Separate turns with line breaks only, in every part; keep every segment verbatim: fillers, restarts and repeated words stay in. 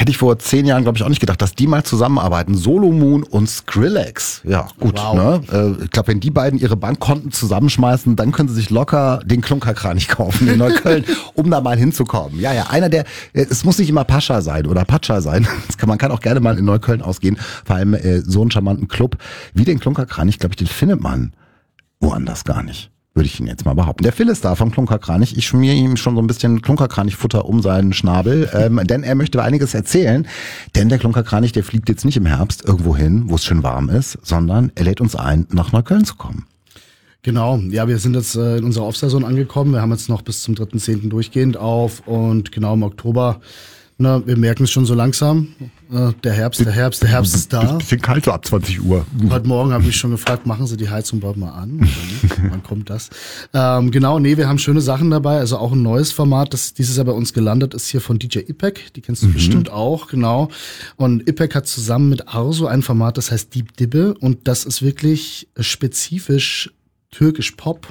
Hätte ich vor zehn Jahren, glaube ich, auch nicht gedacht, dass die mal zusammenarbeiten. Solo Moon und Skrillex. Ja, gut.
Wow.
Ne? Ich glaube, wenn die beiden ihre Bankkonten zusammenschmeißen, dann können sie sich locker den Klunkerkranich kaufen in Neukölln, um da mal hinzukommen. Ja, ja, einer der, es muss nicht immer Pascha sein oder Patscha sein. Das kann, man kann auch gerne mal in Neukölln ausgehen. Vor allem äh, so einen charmanten Club wie den Klunkerkranich, glaube ich, den findet man woanders gar nicht. Würde ich ihn jetzt mal behaupten. Der Phil ist da vom Klunkerkranich. Ich schmier ihm schon so ein bisschen Klunkerkranichfutter um seinen Schnabel, ähm, denn er möchte einiges erzählen. Denn der Klunkerkranich, der fliegt jetzt nicht im Herbst irgendwo hin, wo es schön warm ist, sondern er lädt uns ein, nach Neukölln zu kommen.
Genau, ja, wir sind jetzt äh, in unserer Off-Saison angekommen. Wir haben jetzt noch bis zum dritten zehnten durchgehend auf und genau im Oktober, na, wir merken es schon so langsam. Äh, der Herbst, der Herbst, der Herbst ist da.
Bisschen kalt so ab zwanzig Uhr.
Heute Morgen habe ich schon gefragt, machen Sie die Heizung bald mal an? Oder nicht? Wann kommt das? Ähm, genau, nee, wir haben schöne Sachen dabei. Also auch ein neues Format, das dieses Jahr bei uns gelandet ist, hier von D J Ipek. Die kennst du mhm. bestimmt auch, genau. Und Ipek hat zusammen mit Arso ein Format, das heißt Deep Dibbe. Und das ist wirklich spezifisch türkisch Pop.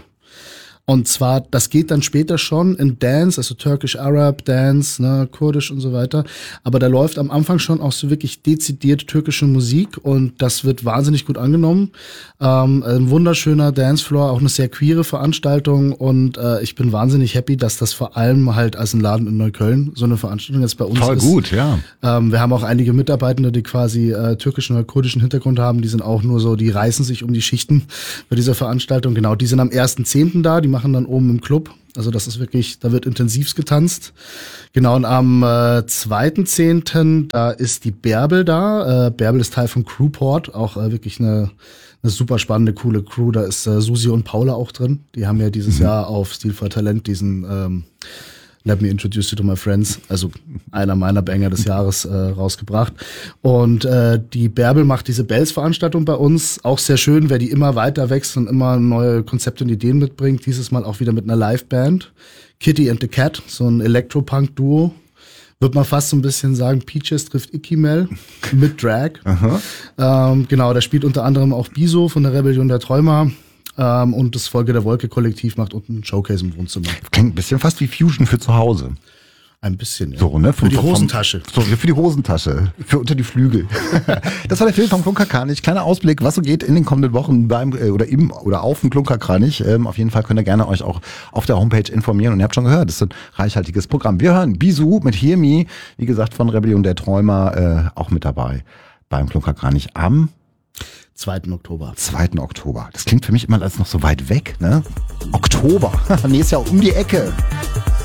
Und zwar, das geht dann später schon in Dance, also Turkish Arab Dance, ne, Kurdisch und so weiter. Aber da läuft am Anfang schon auch so wirklich dezidiert türkische Musik und das wird wahnsinnig gut angenommen. Ähm, ein wunderschöner Dancefloor, auch eine sehr queere Veranstaltung und äh, ich bin wahnsinnig happy, dass das vor allem halt als ein Laden in Neukölln so eine Veranstaltung jetzt bei uns
Voll
ist.
Voll gut, ja.
Ähm, wir haben auch einige Mitarbeitende, die quasi äh, türkischen oder kurdischen Hintergrund haben. Die sind auch nur so, die reißen sich um die Schichten bei dieser Veranstaltung. Genau, die sind am ersten zehnten da, die machen dann oben im Club. Also das ist wirklich, da wird intensivst getanzt. Genau, und am äh, zweiten zehnten da ist die Bärbel da. Äh, Bärbel ist Teil von Crewport, auch äh, wirklich eine, eine super spannende, coole Crew. Da ist äh, Susi und Paula auch drin. Die haben ja dieses mhm. Jahr auf Stil for Talent diesen ähm, Let Me Introduce You to My Friends, also einer meiner Banger des Jahres äh, rausgebracht. Und äh, die Bärbel macht diese Bells-Veranstaltung bei uns, auch sehr schön, wer die immer weiter wächst und immer neue Konzepte und Ideen mitbringt. Dieses Mal auch wieder mit einer Liveband. Kitty and the Cat, so ein Elektropunk-Duo. Wird man fast so ein bisschen sagen, Peaches trifft Icky Mel mit Drag. ähm, genau, da spielt unter anderem auch Biso von der Rebellion der Träumer. Um, und das Folge der Wolke-Kollektiv macht unten einen Showcase im Wohnzimmer.
Klingt ein bisschen fast wie Fusion für zu Hause.
Ein bisschen, ja.
So, ne?
Für die Hosentasche.
So, für die Hosentasche. Für unter die Flügel. Das war der Film vom Klunkerkranich. Kleiner Ausblick, was so geht in den kommenden Wochen beim äh, oder im oder auf dem Klunkerkranich. Ähm, auf jeden Fall könnt ihr gerne euch auch auf der Homepage informieren. Und ihr habt schon gehört, das ist ein reichhaltiges Programm. Wir hören Bisou mit Hear Me, wie gesagt, von Rebellion der Träumer, äh, auch mit dabei beim Klunkerkranich am
zweiten Oktober.
zweiten Oktober. Das klingt für mich immer als noch so weit weg, ne? Oktober. Nächstes Jahr um die Ecke.